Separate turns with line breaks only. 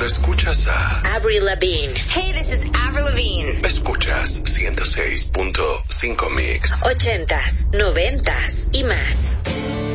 escuchas a
Avril Lavigne.
Hey, this is Avril Lavigne.
Escuchas 106.5 Mix.
80s, 90s y más.